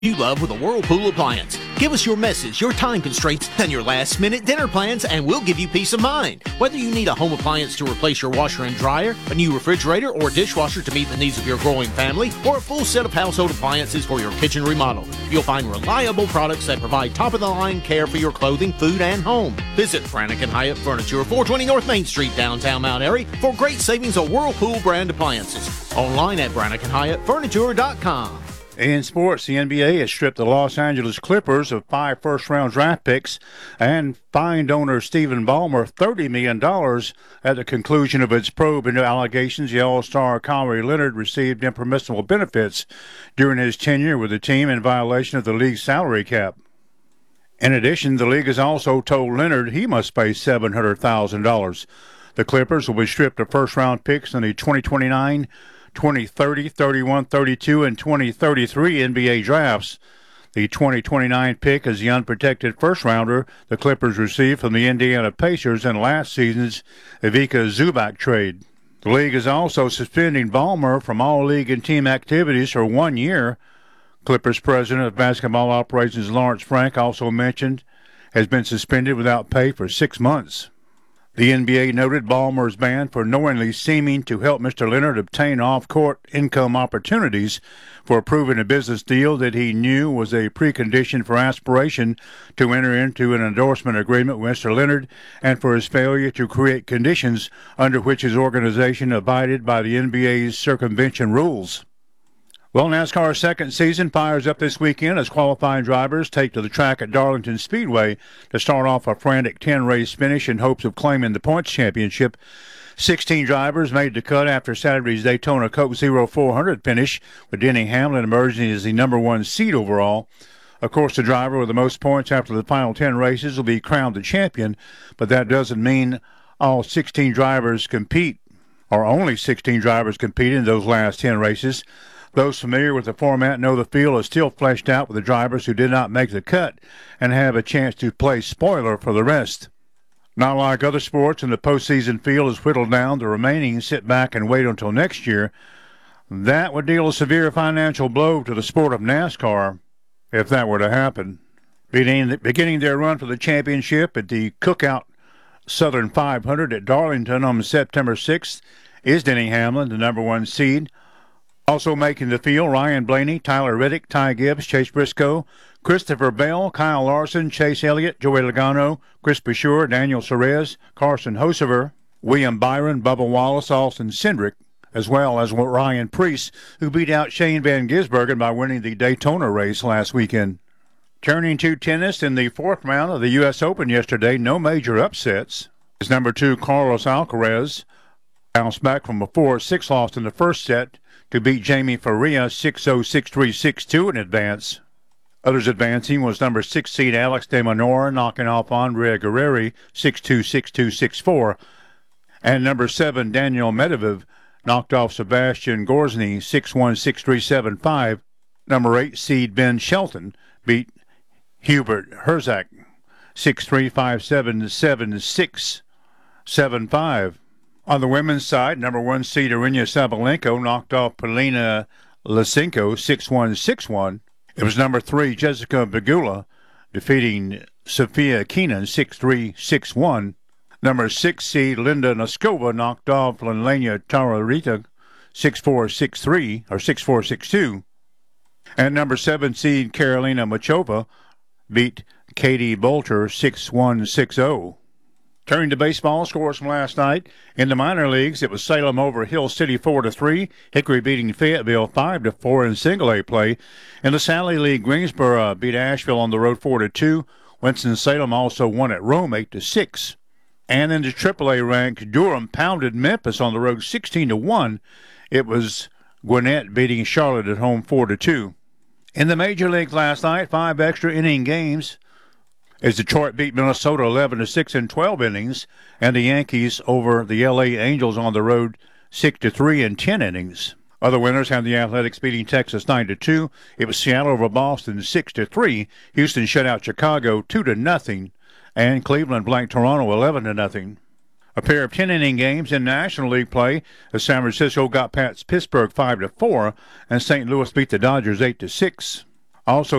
you love with a Whirlpool appliance. Give us your messes, your time constraints, and your last-minute dinner plans, and we'll give you peace of mind. Whether you need a home appliance to replace your washer and dryer, a new refrigerator or dishwasher to meet the needs of your growing family, or a full set of household appliances for your kitchen remodel, you'll find reliable products that provide top-of-the-line care for your clothing, food, and home. Visit Brannigan Hyatt Furniture, 420 North Main Street, downtown Mount Airy, for great savings on Whirlpool brand appliances. Online at BranniganHyattFurniture.com. In sports, the NBA has stripped the Los Angeles Clippers of 5 first-round draft picks and fined owner Stephen Ballmer $30 million at the conclusion of its probe into allegations the All-Star Kawhi Leonard received impermissible benefits during his tenure with the team in violation of the league's salary cap. In addition, the league has also told Leonard he must pay $700,000. The Clippers will be stripped of first-round picks in the 2029, 2030, 31, 32, and 2033 NBA drafts. The 2029 pick is the unprotected first-rounder the Clippers received from the Indiana Pacers in last season's Ivica Zubac trade. The league is also suspending Ballmer from all league and team activities for 1 year. Clippers president of basketball operations Lawrence Frank also mentioned has been suspended without pay for 6 months. The NBA noted Ballmer's ban for knowingly seeming to help Mr. Leonard obtain off-court income opportunities for approving a business deal that he knew was a precondition for aspiration to enter into an endorsement agreement with Mr. Leonard, and for his failure to create conditions under which his organization abided by the NBA's circumvention rules. Well, NASCAR's second season fires up this weekend as qualifying drivers take to the track at Darlington Speedway to start off a frantic 10-race finish in hopes of claiming the points championship. 16 drivers made the cut after Saturday's Daytona Coke Zero 400 finish, with Denny Hamlin emerging as the number 1 seed overall. Of course, the driver with the most points after the final 10 races will be crowned the champion, but that doesn't mean all 16 drivers compete, or only 16 drivers compete in those last 10 races. Those familiar with the format know the field is still fleshed out with the drivers who did not make the cut and have a chance to play spoiler for the rest. Not like other sports, in the postseason field is whittled down. The remaining sit back and wait until next year. That would deal a severe financial blow to the sport of NASCAR if that were to happen. Beginning their run for the championship at the Cookout Southern 500 at Darlington on September 6th is Denny Hamlin, the number 1 seed. Also making the field, Ryan Blaney, Tyler Reddick, Ty Gibbs, Chase Briscoe, Christopher Bell, Kyle Larson, Chase Elliott, Joey Logano, Chris Pecheur, Daniel Suarez, Carson Hocevar, William Byron, Bubba Wallace, Austin Cindric, as well as Ryan Preece, who beat out Shane Van Gisbergen by winning the Daytona race last weekend. Turning to tennis, in the 4th round of the U.S. Open yesterday, no major upsets. As number 2 Carlos Alcaraz bounced back from a 4-6 loss in the first set to beat Jamie Faria 6-0, 6-3, 6-2 in advance. Others advancing was number 6 seed Alex de Minaur knocking off Andrea Guerreri 6-2, 6-2, 6-4. And number 7 Daniel Medvedev knocked off Sebastian Gorzny 6-1, 6-3, 7-5. Number 8 seed Ben Shelton beat Hubert Herzog 6-3, 5-7, 7-6, 7-5. On the women's side, number 1 seed Aryna Sabalenka knocked off Polina Lysenko 6-1, 6-1. It was number 3 Jessica Pegula defeating Sofia Kenin 6-3, 6-1. Number 6 seed Linda Noskova knocked off Lenlena Tararita 6-4, 6-3, or 6-4, 6-2. And number 7 seed Karolina Muchova beat Katie Bolter 6-1, 6-0. Turning to baseball, scores from last night. In the minor leagues, it was Salem over Hill City 4-3, Hickory beating Fayetteville 5-4 in single-A play. In the Sally League, Greensboro beat Asheville on the road 4-2. Winston-Salem also won at Rome 8-6. And in the AAA ranks, Durham pounded Memphis on the road 16-1. It was Gwinnett beating Charlotte at home 4-2. In the major leagues last night, 5 extra inning games, as Detroit beat Minnesota 11-6 in 12 innings, and the Yankees over the L.A. Angels on the road 6-3 in 10 innings. Other winners had the Athletics beating Texas 9-2. It was Seattle over Boston 6-3. Houston shut out Chicago 2-0, and Cleveland blanked Toronto 11-0. A pair of 10-inning games in National League play as San Francisco got past Pittsburgh 5-4, and St. Louis beat the Dodgers 8-6. Also,